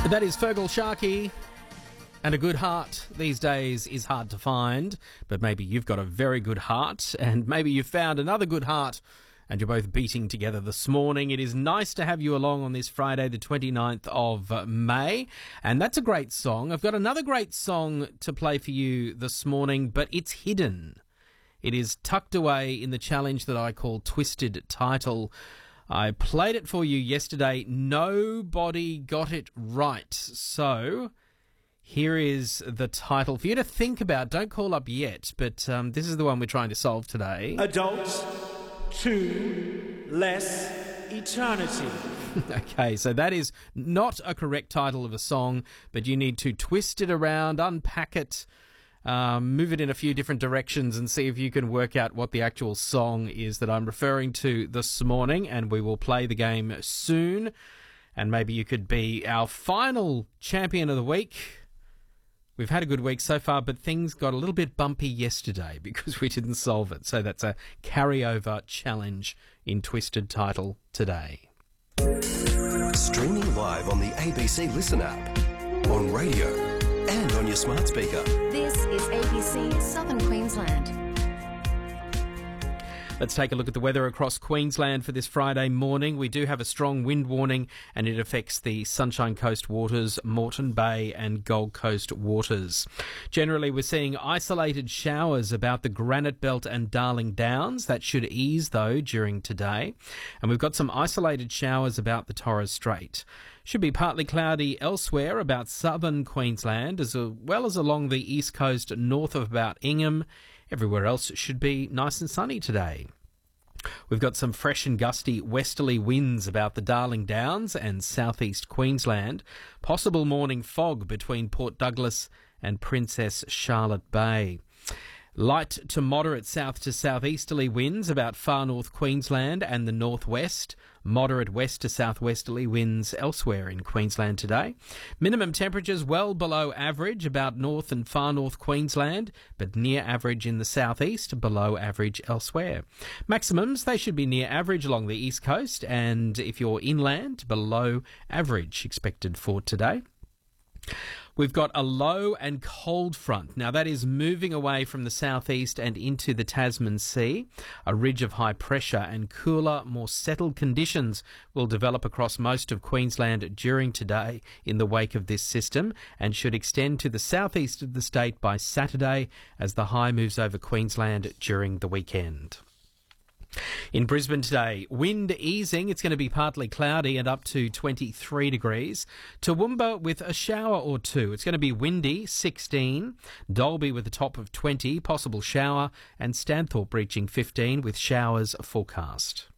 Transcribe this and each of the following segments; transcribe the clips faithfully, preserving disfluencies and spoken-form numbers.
That is Fergal Sharkey. And a good heart these days is hard to find, but maybe you've got a very good heart, and maybe you've found another good heart, and you're both beating together this morning. It is nice to have you along on this Friday, the twenty-ninth of May, and that's a great song. I've got another great song to play for you this morning, but it's hidden. It is tucked away in the challenge that I call Twisted Title. I played it for you yesterday. Nobody got it right. So here is the title for you to think about. Don't call up yet, but um, this is the one we're trying to solve today. Adults, two less eternity. Okay, so that is not a correct title of a song, but you need to twist it around, unpack it, Um, move it in a few different directions and see if you can work out what the actual song is that I'm referring to this morning, and we will play the game soon, and maybe you could be our final champion of the week. We've had a good week so far, but things got a little bit bumpy yesterday because we didn't solve it, so that's a carryover challenge in Twisted Title today. Streaming live on the A B C Listen app, on radio and on your smart speaker. This is A B C Southern Queensland. Let's take a look at the weather across Queensland for this Friday morning. We do have a strong wind warning, and it affects the Sunshine Coast waters, Moreton Bay and Gold Coast waters. Generally, we're seeing isolated showers about the Granite Belt and Darling Downs. That should ease, though, during today. And we've got some isolated showers about the Torres Strait. Should be partly cloudy elsewhere about southern Queensland, as well as along the east coast north of about Ingham. Everywhere else should be nice and sunny today. We've got some fresh and gusty westerly winds about the Darling Downs and southeast Queensland. Possible morning fog between Port Douglas and Princess Charlotte Bay. Light to moderate south to southeasterly winds about far north Queensland and the northwest. Moderate west to southwesterly winds elsewhere in Queensland today. Minimum temperatures well below average about north and far north Queensland, but near average in the southeast, below average elsewhere. Maximums, they should be near average along the east coast, and if you're inland, below average expected for today. We've got a low and cold front. Now, that is moving away from the southeast and into the Tasman Sea. A ridge of high pressure and cooler, more settled conditions will develop across most of Queensland during today in the wake of this system, and should extend to the southeast of the state by Saturday as the high moves over Queensland during the weekend. In Brisbane today, wind easing. It's going to be partly cloudy and up to twenty-three degrees. Toowoomba with a shower or two. It's going to be windy, sixteen. Dalby with a top of twenty, possible shower. And Stanthorpe reaching fifteen with showers forecast.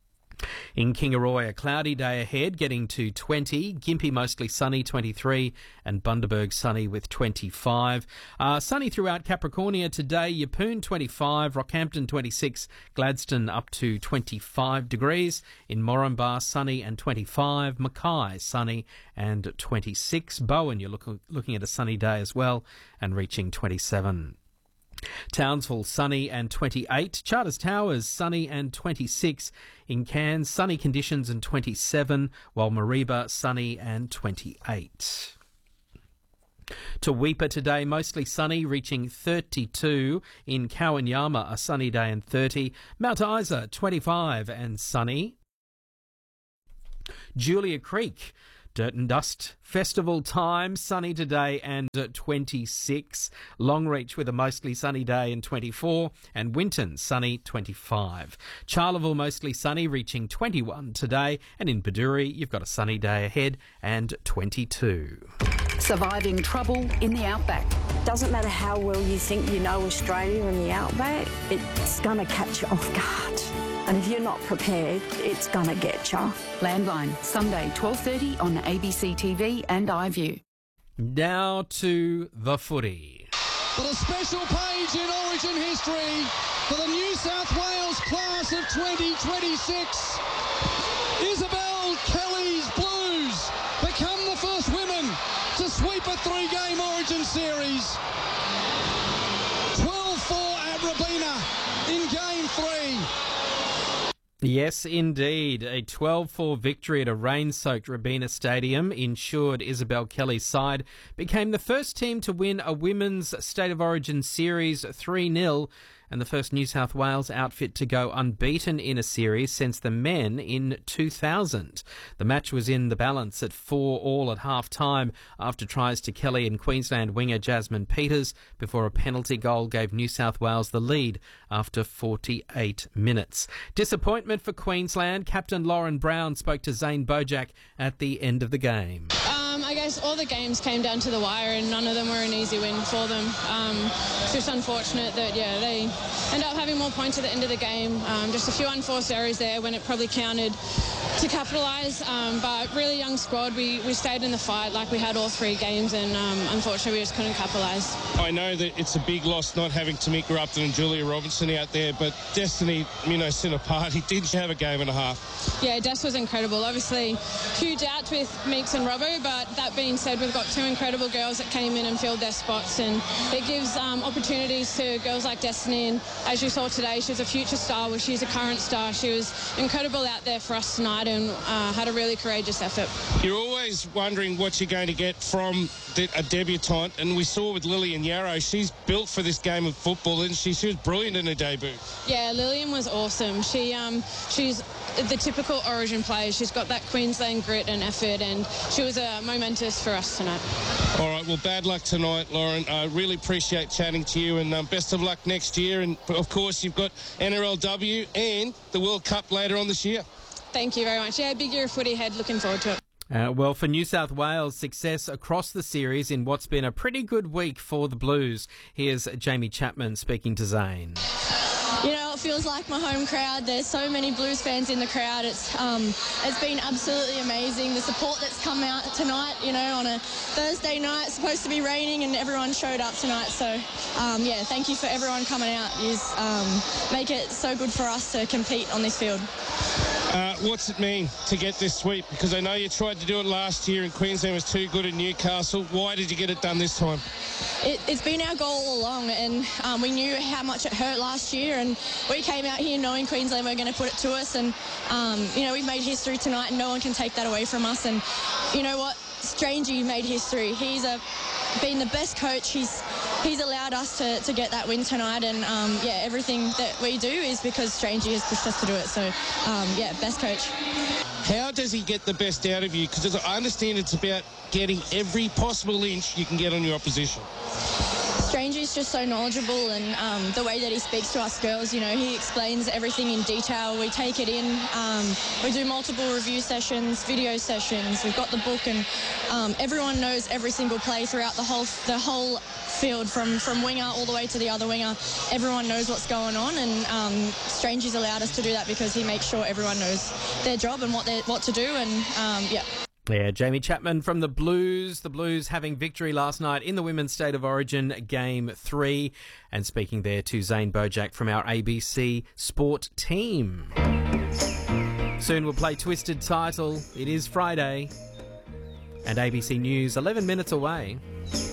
In Kingaroy, a cloudy day ahead, getting to twenty. Gympie mostly sunny, twenty-three. And Bundaberg sunny with twenty-five. Uh, sunny throughout Capricornia today. Yeppoon twenty-five. Rockhampton twenty-six. Gladstone up to twenty-five degrees. In Moranbah sunny and twenty-five. Mackay sunny and twenty-six. Bowen, you're look, looking at a sunny day as well and reaching twenty-seven. Townsville sunny and twenty-eight. Charters Towers sunny and twenty-six. In Cairns sunny conditions and twenty-seven, while Mareeba sunny and twenty-eight. To Weipa today, mostly sunny, reaching thirty-two. In Kowanyama, a sunny day and thirty. Mount Isa, twenty-five and sunny. Julia Creek, Dirt and Dust Festival time, sunny today and twenty-six. Longreach with a mostly sunny day and twenty-four. And Winton, sunny, twenty-five. Charleville, mostly sunny, reaching twenty-one today. And in Baduri, you've got a sunny day ahead and twenty-two. Surviving trouble in the outback. Doesn't matter how well you think you know Australia and the outback, it's going to catch you off guard. And if you're not prepared, it's going to get you. Landline, Sunday, twelve thirty on A B C T V and iView. Now to the footy. But a special page in Origin history for the New South Wales class of twenty twenty-six. Isabel Kelly's Blues become the first women to sweep a three-game Origin series. twelve four at Robina in Game three. Yes, indeed. A twelve four victory at a rain-soaked Robina Stadium ensured Isabel Kelly's side became the first team to win a Women's State of Origin series three nil and the first New South Wales outfit to go unbeaten in a series since the men in two thousand. The match was in the balance at four all at half-time after tries to Kelly and Queensland winger Jasmine Peters before a penalty goal gave New South Wales the lead after forty-eight minutes. Disappointment for Queensland. Captain Lauren Brown spoke to Zane Bojack at the end of the game. Um, I guess all the games came down to the wire and none of them were an easy win for them. Um, it's just unfortunate that, yeah, they end up having more points at the end of the game. Um, just a few unforced errors there when it probably counted to capitalise. Um, but really young squad, we, we stayed in the fight like we had all three games and um, unfortunately we just couldn't capitalise. I know that it's a big loss not having Tamika Upton and Julia Robinson out there, but Destiny, you know, sent a party. Did she have a game and a half? Yeah, Des was incredible. Obviously, huge outs with Meeks and Robbo, but that being said, we've got two incredible girls that came in and filled their spots, and it gives um, opportunities to girls like Destiny. And as you saw today, she's a future star. Well, she's a current star. She was incredible out there for us tonight and uh, had a really courageous effort. You're always wondering what you're going to get from a debutante, and we saw with Lillian Yarrow, she's built for this game of football, and she, she was brilliant in her debut. Yeah, Lillian was awesome. She um, she's the typical Origin player. She's got that Queensland grit and effort, and she was uh, momentous for us tonight. All right, well, bad luck tonight, Lauren. I really appreciate chatting to you, and um, best of luck next year. And, of course, you've got N R L W and the World Cup later on this year. Thank you very much. Yeah, big year of footy ahead. Looking forward to it. Uh, well, for New South Wales, success across the series in what's been a pretty good week for the Blues. Here's Jamie Chapman speaking to Zane. You know, it feels like my home crowd. There's so many Blues fans in the crowd. It's um, it's been absolutely amazing. The support that's come out tonight, you know, on a Thursday night, it's supposed to be raining, and everyone showed up tonight. So, um, yeah, thank you for everyone coming out. You um, make it so good for us to compete on this field. Uh, what's it mean to get this sweep? Because I know you tried to do it last year and Queensland was too good in Newcastle. Why did you get it done this time? It, it's been our goal all along, and um, we knew how much it hurt last year, and we came out here knowing Queensland were going to put it to us, and um, you know, we've made history tonight and no one can take that away from us. And you know what? Strangey made history. He's a, been the best coach. He's he's allowed us to, to get that win tonight, and um, yeah, everything that we do is because Strangey has pushed us to do it. So um, yeah, best coach. How does he get the best out of you? Because I understand it's about getting every possible inch you can get on your opposition. Strangey's just so knowledgeable, and um, the way that he speaks to us girls, you know, he explains everything in detail. We take it in. Um, we do multiple review sessions, video sessions. We've got the book, and um, everyone knows every single play throughout the whole the whole field, from from winger all the way to the other winger. Everyone knows what's going on, and um, Strangey's allowed us to do that because he makes sure everyone knows their job and what they what to do. And um, yeah. Yeah, Jamie Chapman from the Blues. The Blues having victory last night in the Women's State of Origin Game three. And speaking there to Zane Bojack from our A B C Sport team. Soon we'll play Twisted Title. It is Friday. And A B C News eleven minutes away.